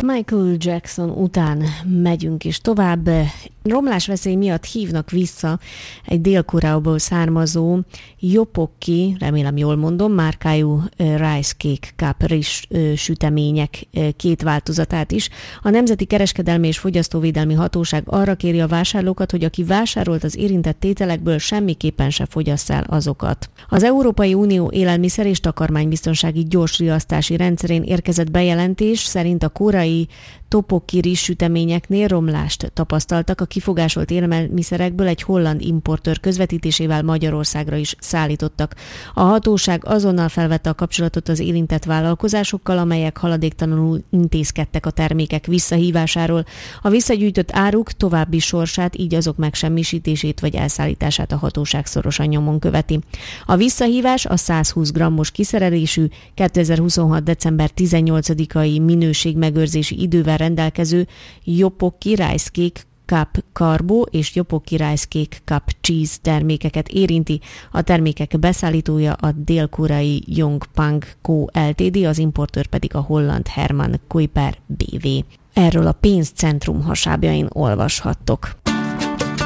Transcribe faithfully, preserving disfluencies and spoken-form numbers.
Michael Jackson után megyünk is tovább. Romlásveszély miatt hívnak vissza egy Dél-Koreából származó Jopokki, remélem jól mondom, márkájú Rice Cake Cup rizs sütemények két változatát is. A Nemzeti Kereskedelmi és Fogyasztóvédelmi Hatóság arra kéri a vásárlókat, hogy aki vásárolt az érintett tételekből, semmiképpen se fogyassza el azokat. Az Európai Unió élelmiszer és takarmánybiztonsági gyorsriasztási rendszerén érkezett bejelentés szerint a koreai Tteokbokki rizssüteményeknél romlást tapasztaltak. A kifogásolt élelmiszerekből egy holland importőr közvetítésével Magyarországra is szállítottak. A hatóság azonnal felvette a kapcsolatot az érintett vállalkozásokkal, amelyek haladéktalanul intézkedtek a termékek visszahívásáról. A visszagyűjtött áruk további sorsát, így azok megsemmisítését vagy elszállítását a hatóság szorosan nyomon követi. A visszahívás a száz húsz grammos kiszerelésű, kétezer-huszonhat. december tizennyolcadikai minőségmegőrzési idővel rendelkező Jopokki Rice Cake Cup Carbo és Jopokki Rice Cake Cup Cheese termékeket érinti. A termékek beszállítója a dél-koreai Yongpang Co. Ltd., az importőr pedig a holland Herman Kuiper bé vé. Erről a pénzcentrum hasábjain olvashattok.